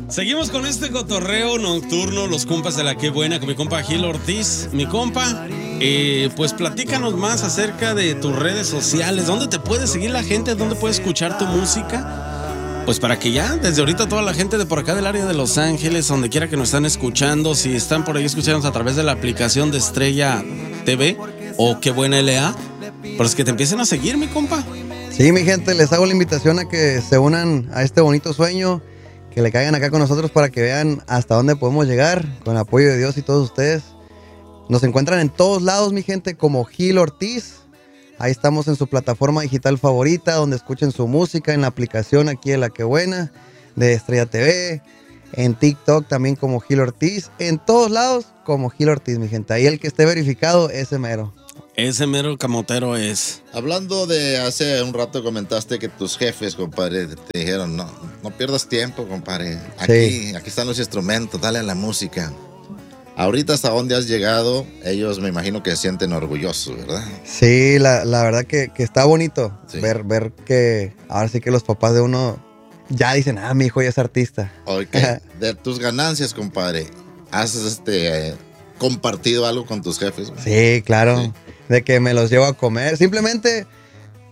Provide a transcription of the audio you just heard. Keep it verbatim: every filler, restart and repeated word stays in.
Seguimos con este cotorreo nocturno, los compas de la que buena, con mi compa Gil Ortiz. Mi compa, eh, pues platícanos más acerca de tus redes sociales. ¿Dónde te puede seguir la gente? ¿Dónde puede escuchar tu música? Pues para que ya, desde ahorita toda la gente de por acá del área de Los Ángeles, donde quiera que nos están escuchando, si están por ahí escuchándonos a través de la aplicación de Estrella T V o Qué Buena L A, pues que te empiecen a seguir, mi compa. Sí, mi gente, les hago la invitación a que se unan a este bonito sueño, que le caigan acá con nosotros para que vean hasta dónde podemos llegar con el apoyo de Dios y todos ustedes. Nos encuentran en todos lados, mi gente, como Gil Ortiz. Ahí estamos en su plataforma digital favorita, donde escuchen su música, en la aplicación aquí de La Que Buena, de Estrella T V, en TikTok también como Gil Ortiz, en todos lados como Gil Ortiz, mi gente. Ahí el que esté verificado, ese mero. Ese mero camotero es. Hablando de hace un rato comentaste que tus jefes, compadre, te dijeron, no, no pierdas tiempo, compadre. Aquí, sí. aquí están los instrumentos, dale a la música. Ahorita hasta dónde has llegado, ellos me imagino que se sienten orgullosos, ¿verdad? Sí, la, la verdad que, que está bonito sí. ver, ver que ahora sí que los papás de uno ya dicen, ah, mi hijo ya es artista. Okay. De tus ganancias, compadre, ¿has este, eh, compartido algo con tus jefes? Sí, claro. Sí. De que me los llevo a comer. Simplemente